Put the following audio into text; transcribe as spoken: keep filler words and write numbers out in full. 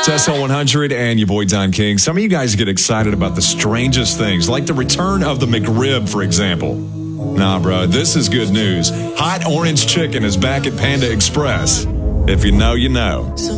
It's S L one hundred and your boy Don King. Some of you guys get excited about the strangest things, like the return of the McRib, for example. Nah, bro, this is good news. Hot orange chicken is back at Panda Express. If you know, you know.